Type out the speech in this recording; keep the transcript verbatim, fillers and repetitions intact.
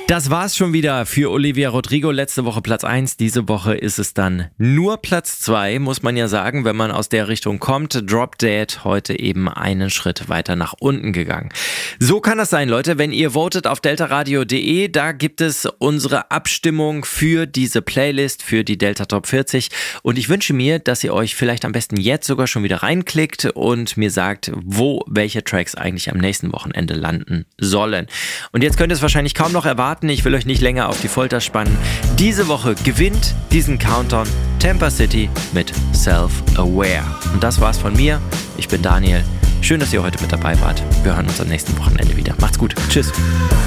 Das war's schon wieder für Olivia Rodrigo. Letzte Woche Platz eins, diese Woche ist es dann nur Platz zwei, muss man ja sagen, wenn man aus der Richtung kommt. Drop Dead heute eben einen Schritt weiter nach unten gegangen. So kann das sein, Leute, wenn ihr votet auf deltaradio punkt de, da gibt es unsere Abstimmung für diese Playlist, für die Delta Top vierzig. Und ich wünsche mir, dass ihr euch vielleicht am besten jetzt sogar schon wieder reinklickt und mir sagt, wo welche Tracks eigentlich am nächsten Wochenende landen sollen. Und jetzt könnt ihr es wahrscheinlich kaum noch erwarten. Ich will euch nicht länger auf die Folter spannen. Diese Woche gewinnt diesen Countdown Tampa City mit Self-Aware. Und das war's von mir. Ich bin Daniel. Schön, dass ihr heute mit dabei wart. Wir hören uns am nächsten Wochenende wieder. Macht's gut. Tschüss.